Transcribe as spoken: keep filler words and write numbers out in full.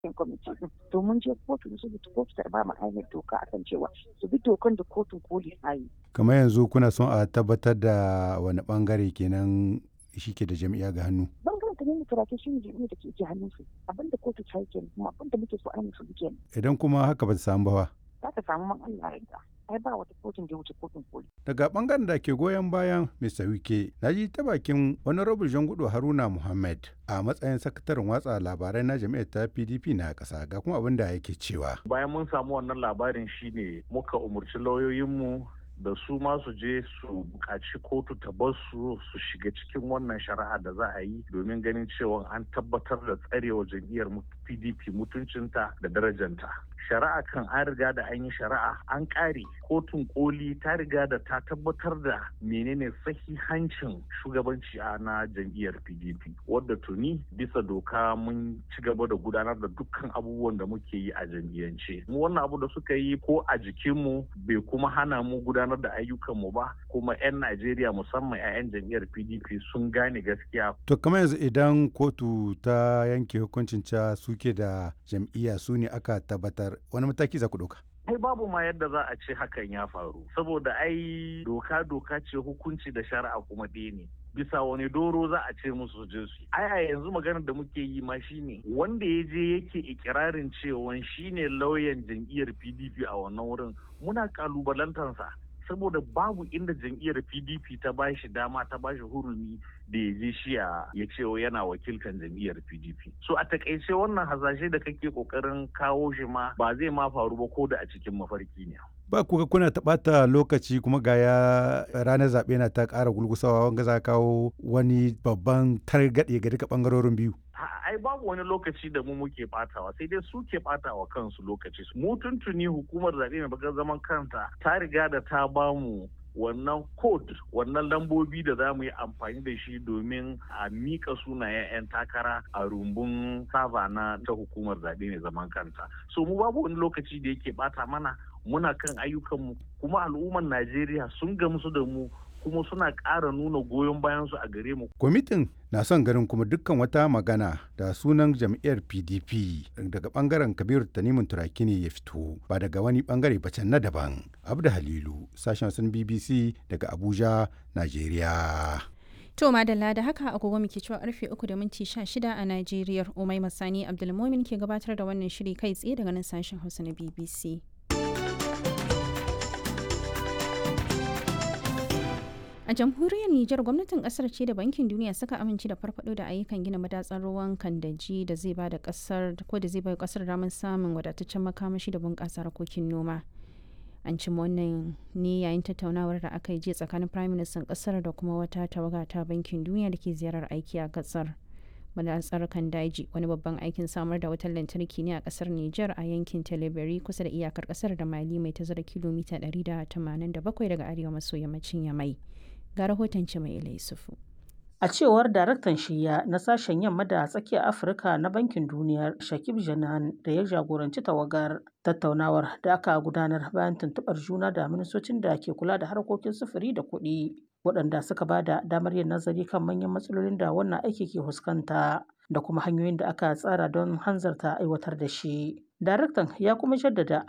cikin kwamiti ɗin. To mun je kotu da saboda kotu ta ba mu ainihin doka akan cewa su bi dokan da kotun koli ta yi. Kamar yanzu kuna son a tabbatar da wani ɓangare kenan shi ke da jam'iyya ga hannu? Bangaren Tanimu Turaki shi ne jam'iyyar da ke ke hannunsu. Abin da kotu ta yi kenan kuma abin da muke so ainihin su bi kenan. Idan kuma haka ba ta samu ba fa? Za ta samu man Allah ya yarda. Ai ba wata kotun da ya wuce kotun koli. Daga ɓangaren da ke goyon bayan Mista Wike, na ji ta bakin Honorable Jangudo Haruna Muhammad a matsayin sakataren watsa labarai na jam'iyyar ta P D P na ƙasa ga kuma abin da yake cewa. Bayan mun samu wannan labarin shine muka umurci lauyoyinmu da su ma su je su buƙaci kotu ta bar su su shiga cikin wannan shari'a da za a yi domin ganin cewa an tabbatar da tsarewa jam'iyyar P D P mutuncinta da darajanta. Shari'a kan an riga da an yi shari'a an ƙare, kotun koli ta riga da ta tabbatar da menene sahihancin shugabanci a na jam'iyyar P D P wadda tuni bisa doka mun ci gaba da gudanar da dukkan abubuwan da muke yi a jam'iyyance. Mu wannan abu da suka yi ko a jikinmu bai kuma hana mu gudanar da ayyukanmu ba, kuma 'yan Najeriya musamman 'ya'yan jam'iyyar P D P sun gane gaskiya. To kamar yanzu idan kotu ta yanke hukuncin cewa suke da jam'iyya su ne aka tabbatar, wani mataki za ku ɗauka? Ai babu ma yadda za a ce hakan ya faru, saboda ai doka doka ce, hukunci da shari'a kuma ɗaya ne. Bisa wani doro za a ce musu je su. Ai a yanzu maganar da muke yi ma shine wanda ya je yake ikirarin cewa shine lauyan jam'iyyar P D P a wannan wurin, muna kalubalantarsa. Saboda babu inda jam'iyyar P D P ta ba shi dama ta ba shi hurumi da ya je shi ya ce yana wakilkan jam'iyyar P D P. So a takaice wannan hasashe da kake kokarin kawo shi ma ba zai ma faru ba ko da a cikin mafarki ne. Ba kuka kuna taɓata lokaci kuma ga ya ranar zaɓe na ta ƙara gulgusawa wanga za kawo wani babban targaɗe ga duka ɓangarorin biyu. Ai babu wani lokaci da mu muke batawa, sai dai su ke batawa kansu lokaci. Mu tuntuni hukumar zaɓe mai bakar zaman kanta ta riga da ta bamu wannan code, wannan lambobi da za mu yi amfani da shi domin a mika sunayen 'yan takara a rumbun sava na ta hukumar zaɓe mai zaman kanta. So mu babu wani lokaci da yake bata mana, muna kan ayyukanmu kuma al'ummar Najeriya sun gamsu da mu kuma suna ƙara nuna goyon bayansu a gare mu. Kwamitin na son ganin kuma dukkan wata magana da sunan jam'iyyar P D P daga bangaren Kabiru Tanimun Turaki ne ya fito ba daga wani bangare ba can na daban. Abda Halilu, sashen sun B B C daga Abuja, Najeriya. To madalla da haka agogo muke cewa karfe uku da minti sha shida a Najeriya. Umai Masani Abdulmumin ke gabatar da wannan shiri kai tsaye daga nan sashen Hausa na B B C. A jamhuriyar Nijar gwamnatin kasar ce da bankin duniya suka amince da farfado da ayyukan gina madatsar ruwan kandaji da zai ba da kasar ko da zai bai kasar damar samun wadataccen makamashi da bunƙasa harkokin noma. An ci wannan ne yayin tattaunawar da aka yi jiya tsakanin Prime Minister kasar da kuma wata tawaga ta bankin duniya da ke ziyarar aiki a kasar. Madatsar kandaji wani babban aikin samar da wutar lantarki ne a kasar Nijar a yankin Teleberi kusa da iyakar kasar da Mali mai tazara kilomita ɗari da tamanin da bakwai daga arewa maso yammacin Yamai. Ga rahoton Cimaila Yusufu. A cewar daraktan shiya na sashen yamma da tsakiyar Afirka na Bankin Duniyar Shakib Janan da ya jagoranci tawagar, tattaunawar da aka gudanar bayan tuntuɓar juna da ministocin da ke kula da harkokin sufuri da kuɗi waɗanda suka ba da damar yin nazari kan manyan matsalolin da wannan aiki ke fuskanta da kuma hanyoyin da aka tsara don hanzarta aiwatar da shi. Daraktan ya kuma jaddada